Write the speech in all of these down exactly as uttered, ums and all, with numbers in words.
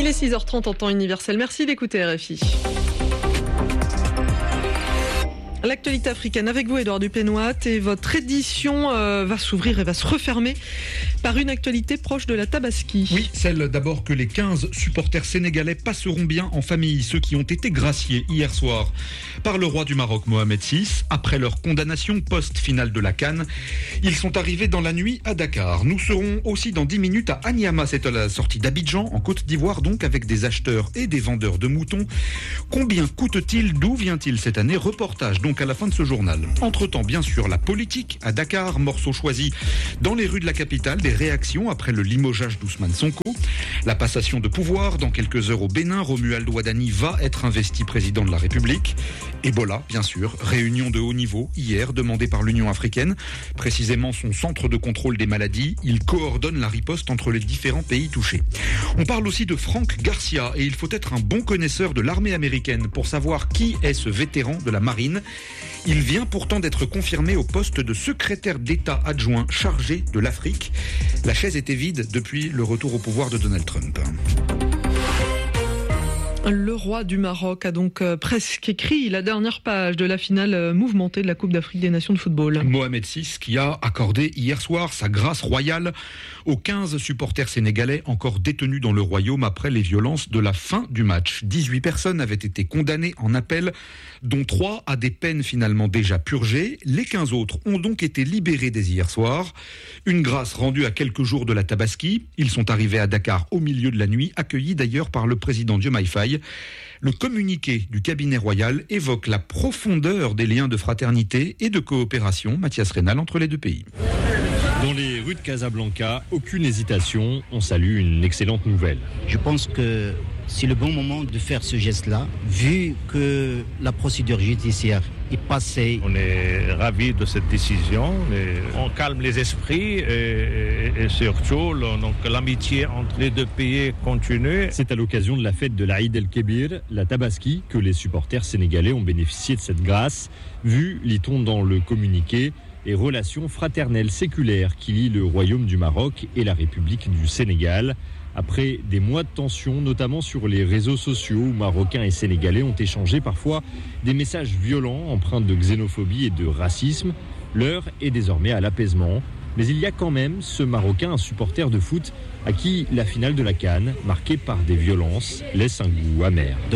est six heures trente en temps universel. Merci d'écouter R F I. L'actualité africaine avec vous, Édouard Dupénoat, et votre édition euh, va s'ouvrir et va se refermer par une actualité proche de la Tabaski. Oui, celle d'abord que les quinze supporters sénégalais passeront bien en famille, ceux qui ont été graciés hier soir par le roi du Maroc, Mohamed six. Après leur condamnation post-finale de la CAN, ils sont arrivés dans la nuit à Dakar. Nous serons aussi dans dix minutes à Anyama, c'est à la sortie d'Abidjan, en Côte d'Ivoire, donc avec des acheteurs et des vendeurs de moutons. Combien coûte-t-il? D'où vient-il cette année? Reportage donc à la fin de ce journal. Entre-temps, bien sûr, la politique à Dakar, morceau choisi dans les rues de la capitale, des réactions après le limogeage d'Ousmane Sonko, la passation de pouvoir dans quelques heures au Bénin. Romuald Ouadani va être investi président de la République. Ebola, bien sûr, réunion de haut niveau hier demandée par l'Union africaine, précisément son centre de contrôle des maladies. Il coordonne la riposte entre les différents pays touchés. On parle aussi de Frank Garcia et il faut être un bon connaisseur de l'armée américaine pour savoir qui est ce vétéran de la marine. Il vient pourtant d'être confirmé au poste de secrétaire d'État adjoint chargé de l'Afrique. La chaise était vide depuis le retour au pouvoir de Donald Trump. Le roi du Maroc a donc presque écrit la dernière page de la finale mouvementée de la Coupe d'Afrique des Nations de football. Mohamed six qui a accordé hier soir sa grâce royale aux quinze supporters sénégalais encore détenus dans le royaume après les violences de la fin du match. dix-huit personnes avaient été condamnées en appel, dont trois à des peines finalement déjà purgées. Les quinze autres ont donc été libérés dès hier soir. Une grâce rendue à quelques jours de la Tabaski. Ils sont arrivés à Dakar au milieu de la nuit, accueillis d'ailleurs par le président Diomaye Faye. Le communiqué du cabinet royal évoque la profondeur des liens de fraternité et de coopération, Mathias Rénal, entre les deux pays. Dans les rues de Casablanca, aucune hésitation, on salue une excellente nouvelle. Je pense que c'est le bon moment de faire ce geste-là, vu que la procédure judiciaire est passée. On est ravis de cette décision, on calme les esprits et, et surtout donc, l'amitié entre les deux pays continue. C'est à l'occasion de la fête de l'Aïd el-Kébir, la Tabaski, que les supporters sénégalais ont bénéficié de cette grâce, vu, lit-on dans le communiqué, les relations fraternelles séculaires qui lient le Royaume du Maroc et la République du Sénégal. Après des mois de tension, notamment sur les réseaux sociaux où Marocains et Sénégalais ont échangé parfois des messages violents, empreints de xénophobie et de racisme, l'heure est désormais à l'apaisement. Mais il y a quand même ce Marocain, un supporter de foot, à qui la finale de la CAN, marquée par des violences, laisse un goût amer. De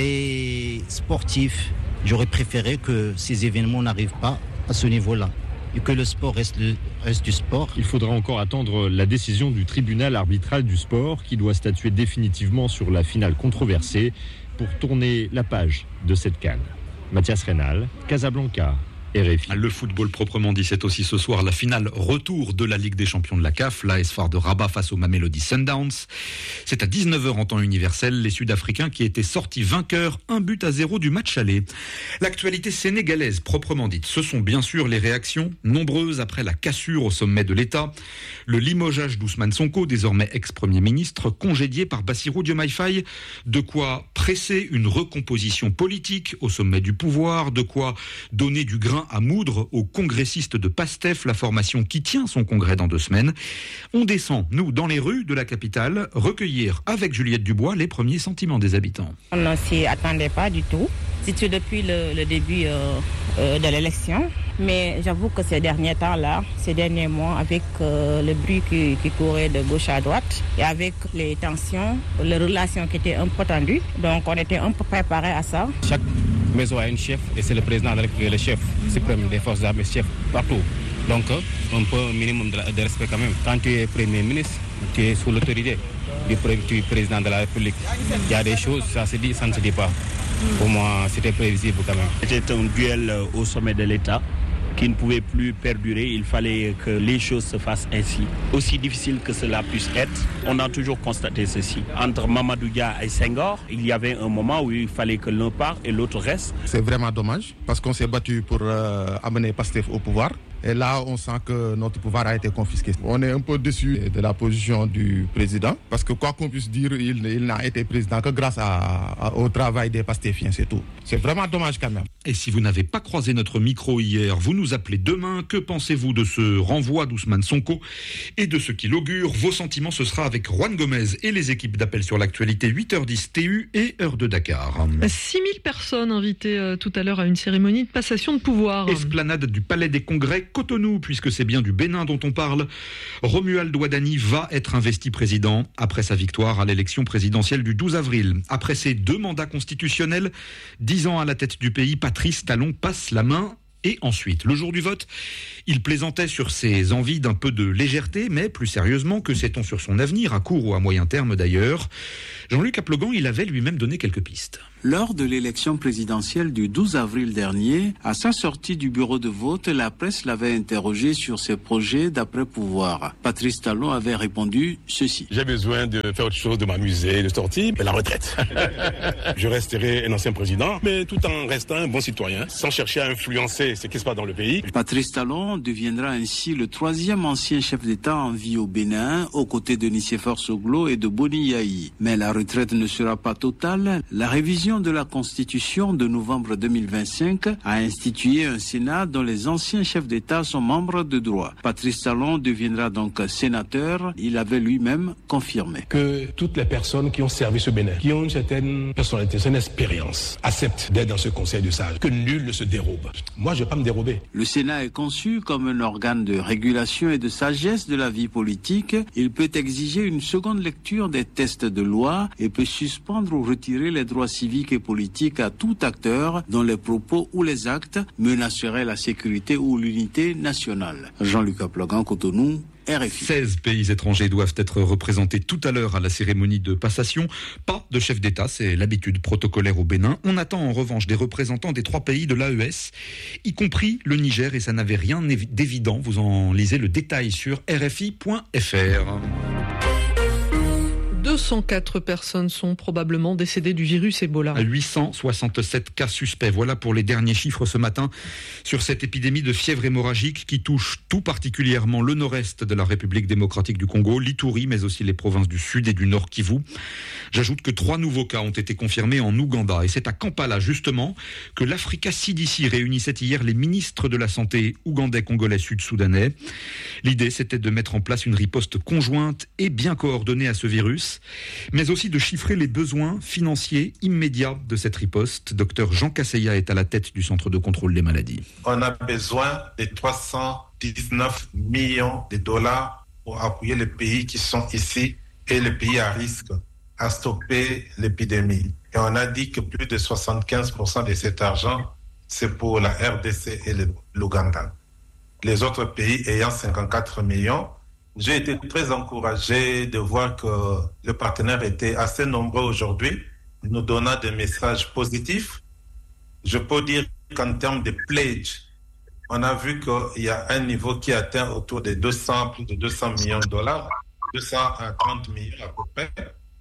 côté sportif, j'aurais préféré que ces événements n'arrivent pas à ce niveau-là. Et que le sport reste, le, reste du sport. Il faudra encore attendre la décision du tribunal arbitral du sport qui doit statuer définitivement sur la finale controversée pour tourner la page de cette CAN. Mathias Rénal, Casablanca, R F I. Le football proprement dit, c'est aussi ce soir la finale retour de la Ligue des Champions de la C A F, l'A S Far de Rabat face au Mamelodi Sundowns. C'est à dix-neuf heures en temps universel, les Sud-Africains qui étaient sortis vainqueurs, un but à zéro du match aller. L'actualité sénégalaise proprement dite, ce sont bien sûr les réactions nombreuses après la cassure au sommet de l'État. Le limogeage d'Ousmane Sonko, désormais ex-premier ministre, congédié par Bassirou Diomaye Faye, de quoi presser une recomposition politique au sommet du pouvoir, de quoi donner du grain à moudre aux congressistes de PASTEF, la formation qui tient son congrès dans deux semaines. On descend, nous, dans les rues de la capitale, recueillir avec Juliette Dubois les premiers sentiments des habitants. On ne s'y attendait pas du tout, c'est depuis le, le début euh, euh, de l'élection. Mais j'avoue que ces derniers temps-là, ces derniers mois, avec euh, le bruit qui, qui courait de gauche à droite et avec les tensions, les relations qui étaient un peu tendues, donc on était un peu préparés à ça. Chaque maison a une chef et c'est le président de la, le chef suprême des forces armées, chef partout. Donc un peu un minimum de, de respect quand même. Quand tu es premier ministre, tu es sous l'autorité du, du président de la République. Il y a des choses, ça se dit, ça ne se dit pas. Pour moi, c'était prévisible quand même. C'était un duel au sommet de l'État qui ne pouvait plus perdurer. Il fallait que les choses se fassent ainsi. Aussi difficile que cela puisse être, on a toujours constaté ceci. Entre Mamadou Dia et Senghor, il y avait un moment où il fallait que l'un parte et l'autre reste. C'est vraiment dommage parce qu'on s'est battu pour euh, amener PASTEF au pouvoir. Et là, on sent que notre pouvoir a été confisqué. On est un peu déçu de la position du président, parce que quoi qu'on puisse dire, il, il n'a été président que grâce à, à, au travail des pastéfiens, c'est tout. C'est vraiment dommage quand même. Et si vous n'avez pas croisé notre micro hier, vous nous appelez demain. Que pensez-vous de ce renvoi d'Ousmane Sonko et de ce qu'il augure? Vos sentiments, ce sera avec Juan Gomez et les équipes d'appel sur l'actualité, huit heures dix T U et heure de Dakar. six mille personnes invitées euh, tout à l'heure à une cérémonie de passation de pouvoir. Esplanade du Palais des Congrès, Cotonou, puisque c'est bien du Bénin dont on parle. Romuald Ouadani va être investi président après sa victoire à l'élection présidentielle du douze avril. Après ses deux mandats constitutionnels, dix ans à la tête du pays, Patrice Talon passe la main. Et ensuite, le jour du vote, il plaisantait sur ses envies d'un peu de légèreté, mais plus sérieusement, que sait-on sur son avenir, à court ou à moyen terme d'ailleurs? Jean-Luc Aplogan, il avait lui-même donné quelques pistes. Lors de l'élection présidentielle du douze avril dernier, à sa sortie du bureau de vote, la presse l'avait interrogé sur ses projets d'après-pouvoir. Patrice Talon avait répondu ceci. J'ai besoin de faire autre chose, de m'amuser, de sortir, et la retraite. Je resterai un ancien président, mais tout en restant un bon citoyen, sans chercher à influencer ce qui se passe dans le pays. Patrice Talon deviendra ainsi le troisième ancien chef d'État en vie au Bénin, aux côtés de Nicéphore Soglo et de Boni Yahi. Mais la retraite ne sera pas totale. La révision de la Constitution de novembre deux mille vingt-cinq a institué un Sénat dont les anciens chefs d'État sont membres de droit. Patrice Talon deviendra donc sénateur. Il avait lui-même confirmé que toutes les personnes qui ont servi ce Bénin, qui ont une certaine personnalité, une expérience, acceptent d'être dans ce conseil de sages, que nul ne se dérobe. Moi, je ne vais pas me dérober. Le Sénat est conçu comme un organe de régulation et de sagesse de la vie politique. Il peut exiger une seconde lecture des textes de loi et peut suspendre ou retirer les droits civiques et politiques à tout acteur dont les propos ou les actes menaceraient la sécurité ou l'unité nationale. Jean-Luc Aplogan, Cotonou, R F I. seize pays étrangers doivent être représentés tout à l'heure à la cérémonie de passation. Pas de chef d'État, c'est l'habitude protocolaire au Bénin. On attend en revanche des représentants des trois pays de l'A E S, y compris le Niger, et ça n'avait rien d'évident. Vous en lisez le détail sur R F I point F R. deux cent quatre personnes sont probablement décédées du virus Ebola. huit cent soixante-sept cas suspects. Voilà pour les derniers chiffres ce matin sur cette épidémie de fièvre hémorragique qui touche tout particulièrement le nord-est de la République démocratique du Congo, l'Ituri, mais aussi les provinces du sud et du nord Kivu. J'ajoute que trois nouveaux cas ont été confirmés en Ouganda. Et c'est à Kampala, justement, que l'Africa C D C réunissait hier les ministres de la Santé ougandais, congolais, sud-soudanais. L'idée, c'était de mettre en place une riposte conjointe et bien coordonnée à ce virus, mais aussi de chiffrer les besoins financiers immédiats de cette riposte. Docteur Jean Kasseya est à la tête du Centre de contrôle des maladies. On a besoin de trois cent dix-neuf millions de dollars pour appuyer les pays qui sont ici et les pays à risque à stopper l'épidémie. Et on a dit que plus de soixante-quinze pour cent de cet argent, c'est pour la R D C et l'Ouganda. Les autres pays ayant cinquante-quatre millions, j'ai été très encouragé de voir que les partenaires étaient assez nombreux aujourd'hui, nous donnant des messages positifs. Je peux dire qu'en termes de pledge, on a vu qu'il y a un niveau qui atteint autour de deux cents, plus de deux cents millions de dollars, deux cent trente millions à peu près.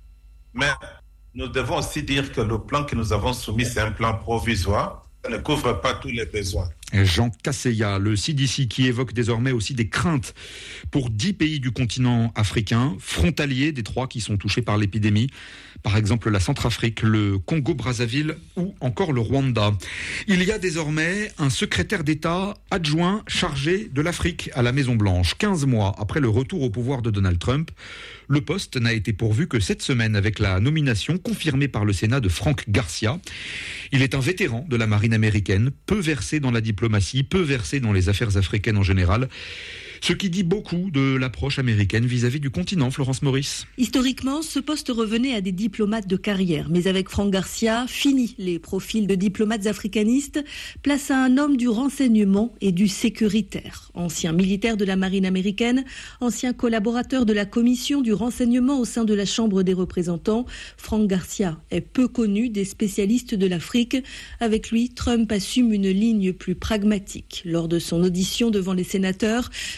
Mais nous devons aussi dire que le plan que nous avons soumis, c'est un plan provisoire. Ça ne couvre pas tous les besoins. Jean Kasseya, le C D C qui évoque désormais aussi des craintes pour dix pays du continent africain, frontaliers des trois qui sont touchés par l'épidémie. Par exemple la Centrafrique, le Congo-Brazzaville ou encore le Rwanda. Il y a désormais un secrétaire d'État adjoint chargé de l'Afrique à la Maison-Blanche. quinze mois après le retour au pouvoir de Donald Trump, le poste n'a été pourvu que cette semaine avec la nomination confirmée par le Sénat de Frank Garcia. Il est un vétéran de la marine américaine, peu versé dans la diplomatie, peu versé dans les affaires africaines en général. Ce qui dit beaucoup de l'approche américaine vis-à-vis du continent, Florence Maurice. Historiquement, ce poste revenait à des diplomates de carrière. Mais avec Frank Garcia, fini les profils de diplomates africanistes, place à un homme du renseignement et du sécuritaire. Ancien militaire de la marine américaine, ancien collaborateur de la commission du renseignement au sein de la Chambre des représentants, Frank Garcia est peu connu des spécialistes de l'Afrique. Avec lui, Trump assume une ligne plus pragmatique. Lors de son audition devant les sénateurs,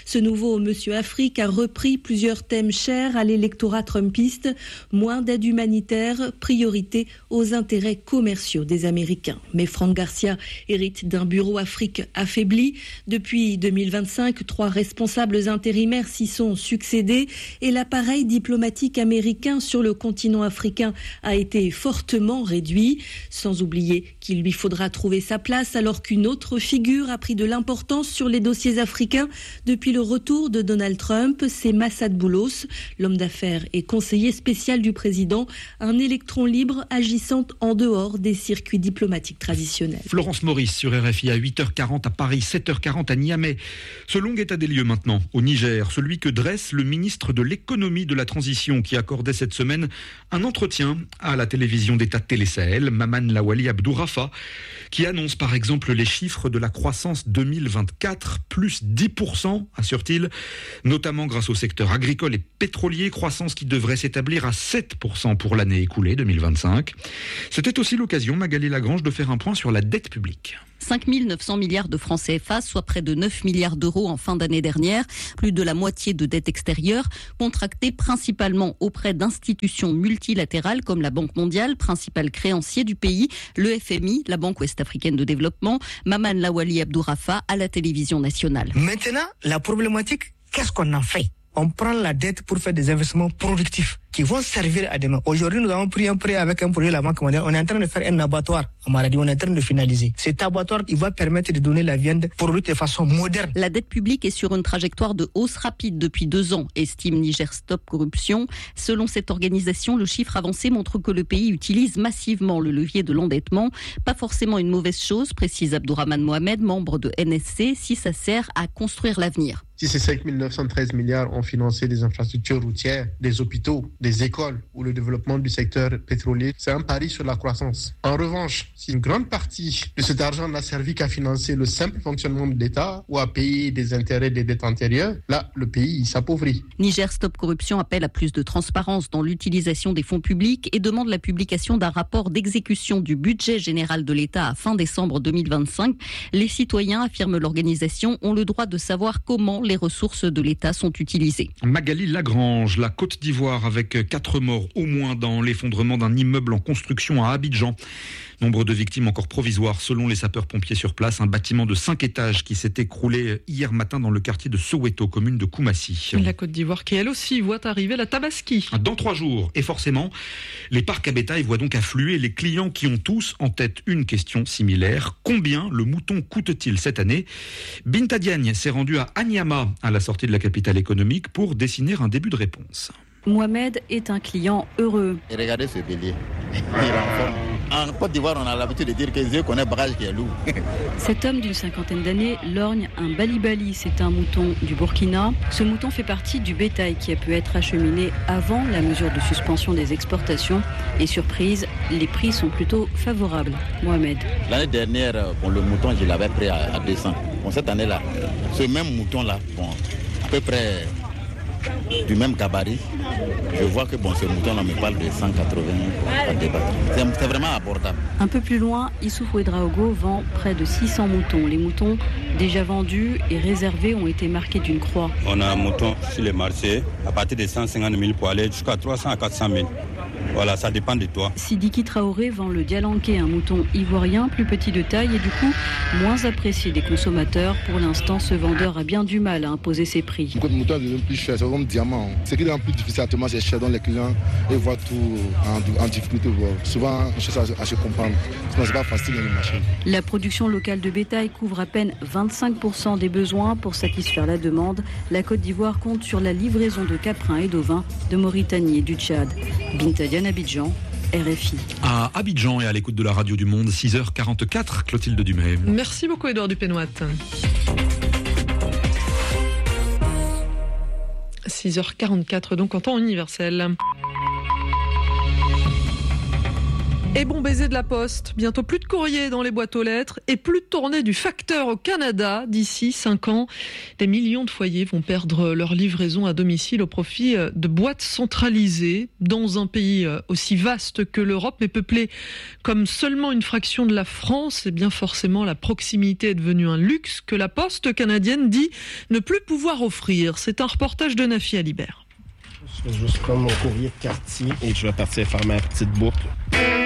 Ce nouveau Monsieur Afrique a repris plusieurs thèmes chers à l'électorat trumpiste. Moins d'aide humanitaire, priorité aux intérêts commerciaux des Américains. Mais Franck Garcia hérite d'un bureau Afrique affaibli. Depuis deux mille vingt-cinq, trois responsables intérimaires s'y sont succédés et l'appareil diplomatique américain sur le continent africain a été fortement réduit. Sans oublier qu'il lui faudra trouver sa place alors qu'une autre figure a pris de l'importance sur les dossiers africains depuis le retour de Donald Trump, c'est Massad Boulos, l'homme d'affaires et conseiller spécial du président, un électron libre agissant en dehors des circuits diplomatiques traditionnels. Florence Maurice sur R F I à huit heures quarante à Paris, sept heures quarante à Niamey. Ce long état des lieux maintenant au Niger, celui que dresse le ministre de l'économie de la transition qui accordait cette semaine un entretien à la télévision d'État Télé Sahel, Maman Lawali Abdourafa, qui annonce par exemple les chiffres de la croissance deux mille vingt-quatre, plus dix pour cent, assure-t-il, notamment grâce au secteur agricole et pétrolier, croissance qui devrait s'établir à sept pour cent pour l'année écoulée deux mille vingt-cinq. C'était aussi l'occasion, Magali Lagrange, de faire un point sur la dette publique. cinq mille neuf cents milliards de francs C F A, soit près de neuf milliards d'euros en fin d'année dernière, plus de la moitié de dette extérieure, contractée principalement auprès d'institutions multilatérales comme la Banque mondiale, principal créancier du pays, le F M I, la Banque ouest-africaine de développement, Maman Lawali Abdourafa à la télévision nationale. Maintenant, la problématique, qu'est-ce qu'on en fait ? On prend la dette pour faire des investissements productifs qui vont servir à demain. Aujourd'hui, nous avons pris un prêt avec un projet de la Banque mondiale. On est en train de faire un abattoir à Maradi. On est en train de finaliser. Cet abattoir, il va permettre de donner la viande produite de façon moderne. La dette publique est sur une trajectoire de hausse rapide depuis deux ans, estime Niger Stop Corruption. Selon cette organisation, le chiffre avancé montre que le pays utilise massivement le levier de l'endettement. Pas forcément une mauvaise chose, précise Abdourahmane Mohamed, membre de N S C, si ça sert à construire l'avenir. Si ces cinq mille neuf cent treize milliards ont financé des infrastructures routières, des hôpitaux, des écoles ou le développement du secteur pétrolier, c'est un pari sur la croissance. En revanche, si une grande partie de cet argent n'a servi qu'à financer le simple fonctionnement de l'État ou à payer des intérêts des dettes antérieures, là, le pays s'appauvrit. Niger Stop Corruption appelle à plus de transparence dans l'utilisation des fonds publics et demande la publication d'un rapport d'exécution du budget général de l'État à fin décembre deux mille vingt-cinq. Les citoyens, affirme l'organisation, ont le droit de savoir comment les ressources de l'État sont utilisées. Magali Lagrange, la Côte d'Ivoire avec quatre morts au moins dans l'effondrement d'un immeuble en construction à Abidjan. Nombre de victimes encore provisoires selon les sapeurs-pompiers sur place. Un bâtiment de cinq étages qui s'est écroulé hier matin dans le quartier de Soweto, commune de Koumassi. La Côte d'Ivoire qui elle aussi voit arriver la Tabaski. Dans trois jours. Et forcément, les parcs à bétail voient donc affluer les clients qui ont tous en tête une question similaire. Combien le mouton coûte-t-il cette année ? Binta Diagne s'est rendue à Anyama, à la sortie de la capitale économique, pour dessiner un début de réponse. Mohamed est un client heureux. Et regardez ce bélier, il est en forme. En Côte d'Ivoire, on a l'habitude de dire que Dieu connaît bagage qui est lourd. Cet homme d'une cinquantaine d'années lorgne un bali-bali. C'est un mouton du Burkina. Ce mouton fait partie du bétail qui a pu être acheminé avant la mesure de suspension des exportations. Et surprise, les prix sont plutôt favorables. Mohamed. L'année dernière, bon, le mouton, je l'avais pris à, à deux cents. Bon, cette année-là, ce même mouton-là, bon, à peu près du même gabarit, je vois que bon, ce mouton-là me parle de cent quatre-vingts. C'est, c'est vraiment abordable. Un peu plus loin, Issouf Ouedraogo vend près de six cents moutons. Les moutons déjà vendus et réservés ont été marqués d'une croix. On a un mouton sur le marché à partir de cent cinquante mille pour aller jusqu'à trois cents à quatre cent mille. Voilà, ça dépend de toi. Sidiki Traoré vend le Dialanké, un mouton ivoirien plus petit de taille et du coup moins apprécié des consommateurs. Pour l'instant, ce vendeur a bien du mal à imposer ses prix. Le mouton est devenu plus cher, c'est comme diamant. Ce qui est le plus difficile actuellement, c'est cher dans les clients et voient tout en, en difficulté. Souvent, on cherche à, à se comprendre. Sinon, c'est pas facile dans le marché. La production locale de bétail couvre à peine vingt-cinq pour cent des besoins. Pour satisfaire la demande, la Côte d'Ivoire compte sur la livraison de caprins et d'ovins de Mauritanie et du Tchad. Binta Diagne, Abidjan, R F I. À Abidjan et à l'écoute de la Radio du Monde, six heures quarante-quatre, Clotilde Dumay. Merci beaucoup Édouard Dupénoit. six heures quarante-quatre, donc en temps universel. Et bon baiser de la Poste, bientôt plus de courrier dans les boîtes aux lettres et plus de tournée du facteur au Canada d'ici cinq ans. Des millions de foyers vont perdre leur livraison à domicile au profit de boîtes centralisées. Dans un pays aussi vaste que l'Europe, mais peuplé comme seulement une fraction de la France, et bien forcément la proximité est devenue un luxe que la Poste canadienne dit ne plus pouvoir offrir. C'est un reportage de Nafi Alibert. Je vais juste prendre mon courrier de quartier et je vais partir faire ma petite boucle.